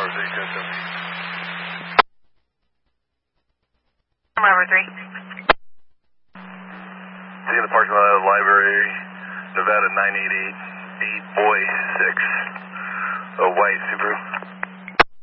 Tower 3, 10-7. Tower 3. See in the parking lot of the library, Nevada 9888, boy 6, a white Subaru.